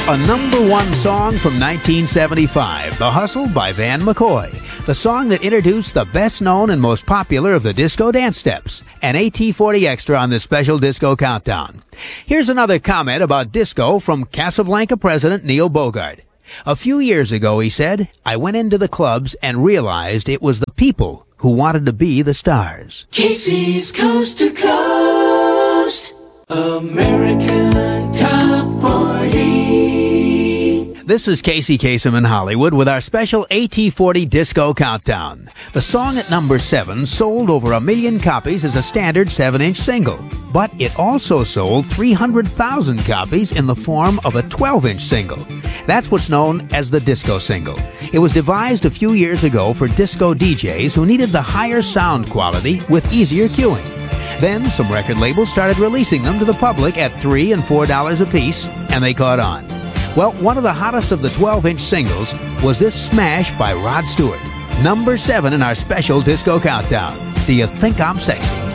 A number one song from 1975, The Hustle by Van McCoy. The song that introduced the best known and most popular of the disco dance steps. An AT40 Extra on this special disco countdown. Here's another comment about disco from Casablanca president Neil Bogart. A few years ago, he said, I went into the clubs and realized it was the people who wanted to be the stars. Casey's Coast to Coast, American Top 40. This is Casey Kasem in Hollywood with our special AT40 Disco Countdown. The song at number 7 sold over 1 million copies as a standard 7-inch single, but it also sold 300,000 copies in the form of a 12-inch single. That's what's known as the disco single. It was devised a few years ago for disco DJs who needed the higher sound quality with easier cueing. Then some record labels started releasing them to the public at $3 and $4 a piece, and they caught on. Well, one of the hottest of the 12-inch singles was this smash by Rod Stewart. Number 7 in our special disco countdown. Do you think I'm sexy?